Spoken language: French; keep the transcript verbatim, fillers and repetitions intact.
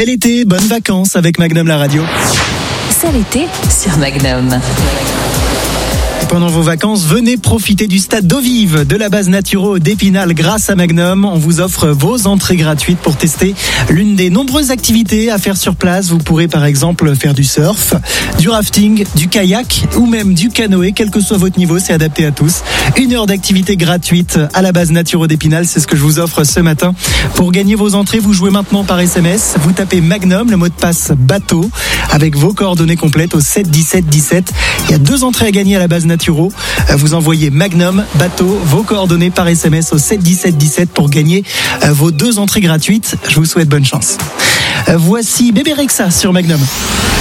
Bel été, bonnes vacances avec Magnum la radio. C'est l'été sur Magnum. Pendant vos vacances, venez profiter du stade d'eau vive de la base Naturo d'Épinal grâce à Magnum. On vous offre vos entrées gratuites pour tester l'une des nombreuses activités à faire sur place. Vous pourrez par exemple faire du surf, du rafting, du kayak ou même du canoë, quel que soit votre niveau, c'est adapté à tous. Une heure d'activité gratuite à la base Naturo d'Épinal, c'est ce que je vous offre ce matin. Pour gagner vos entrées, vous jouez maintenant par S M S. Vous tapez Magnum, le mot de passe bateau, avec vos coordonnées complètes au sept dix-sept dix-sept. Il y a deux entrées à gagner à la base Naturo. Vous envoyez Magnum, bateau, vos coordonnées par S M S au sept dix-sept dix-sept pour gagner vos deux entrées gratuites. Je vous souhaite bonne chance. Voici Bébé Rexha sur Magnum.